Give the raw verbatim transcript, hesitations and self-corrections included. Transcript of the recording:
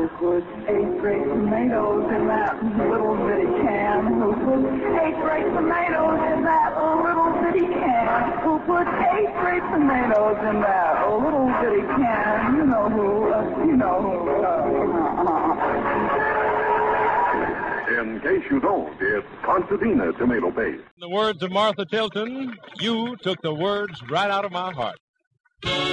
put eight great tomatoes in that little bitty can? Who put eight great tomatoes in that little bitty can? Who put eight great tomatoes in that little bitty can? You know who, uh, you know who. Uh, uh, In case you don't, it's Contadina tomato paste. In the words of Martha Tilton, you took the words right out of my heart.